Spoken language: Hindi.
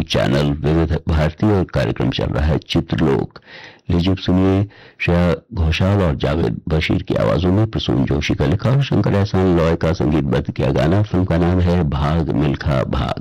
चैनल विविध भारती और कार्यक्रम चल रहा है चित्रलोक। लीजिए सुनिए श्रेया घोषाल और जावेद बशीर की आवाजों में प्रसून जोशी का लिखा और शंकर एहसान लॉय का संगीतबद्ध किया गाना। फिल्म का नाम है भाग मिल्खा भाग।